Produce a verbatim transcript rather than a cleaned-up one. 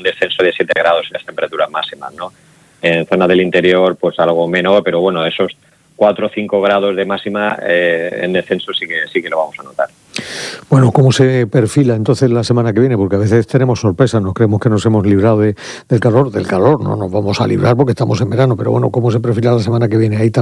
un descenso de siete grados en las temperaturas máximas, ¿no? En zonas del interior, pues algo menor, pero bueno, esos cuatro o cinco grados de máxima eh, en descenso sí que sí que lo vamos a notar. Bueno, ¿cómo se perfila entonces la semana que viene? Porque a veces tenemos sorpresas, nos creemos que nos hemos librado de, del calor. Del calor no nos vamos a librar porque estamos en verano, pero bueno, ¿cómo se perfila la semana que viene? Ahí también